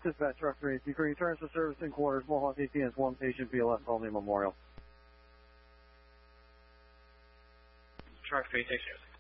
Dispatch Truck 383 returns to service in quarters, Mohawk ATS 1 patient BLS Albany Memorial. Truck 3 takes service.